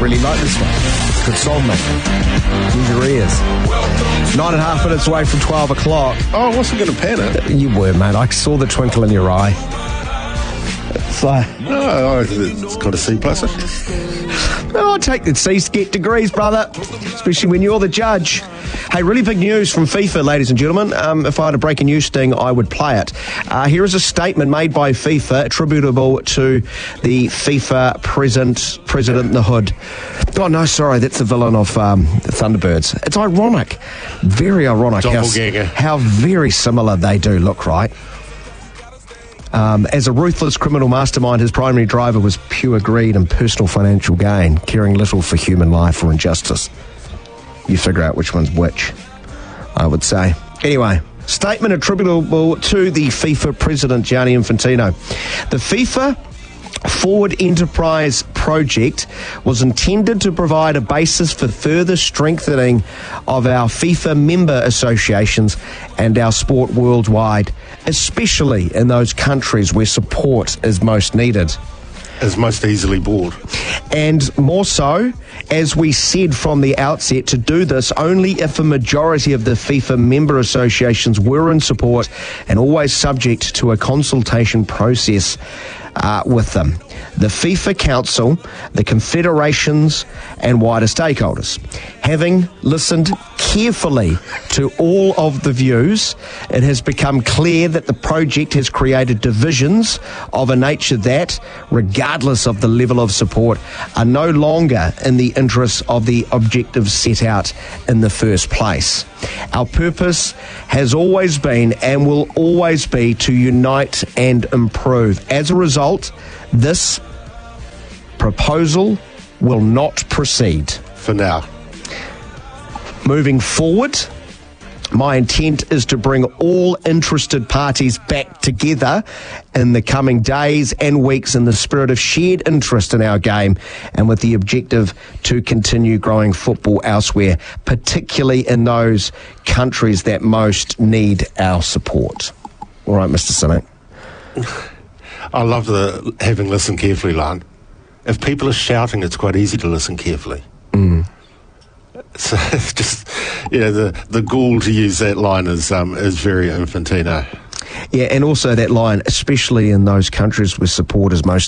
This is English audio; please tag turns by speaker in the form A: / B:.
A: really like this one. Good song, mate. Use your ears. 9.5 minutes away from 12 o'clock.
B: Oh, I wasn't going to pan it.
A: You were, mate. I saw the twinkle in your eye. It's like...
B: No, it's got a C+.
A: Oh, take the C's to get degrees, brother. Especially when you're the judge. Hey, really big news from FIFA, ladies and gentlemen. If I had a breaking news sting, I would play it. Here is a statement made by FIFA attributable to the FIFA President the Hood. Oh, no, sorry, that's the villain of the Thunderbirds. It's ironic. Very ironic how very similar they do look, right? As a ruthless criminal mastermind, his primary driver was pure greed and personal financial gain, caring little for human life or injustice. You figure out which one's which, I would say. Anyway, statement attributable to the FIFA president, Gianni Infantino. The FIFA Forward Enterprise project was intended to provide a basis for further strengthening of our FIFA member associations and our sport worldwide, especially in those countries where support is most needed.
B: Is most easily bored.
A: And more so, as we said from the outset, to do this only if a majority of the FIFA member associations were in support and always subject to a consultation process with them. The FIFA Council, the confederations and wider stakeholders. Having listened carefully to all of the views, it has become clear that the project has created divisions of a nature that, regardless of the level of support, are no longer in the interests of the objectives set out in the first place. Our purpose has always been and will always be to unite and improve. As a result, this proposal will not proceed.
B: For now.
A: Moving forward, my intent is to bring all interested parties back together in the coming days and weeks in the spirit of shared interest in our game and with the objective to continue growing football elsewhere, particularly in those countries that most need our support. All right, Mr. Sinek.
B: I love the having listened carefully line. If people are shouting, it's quite easy to listen carefully. So it's just, the gall to use that line is very Infantino.
A: Yeah, and also that line, especially in those countries where support is most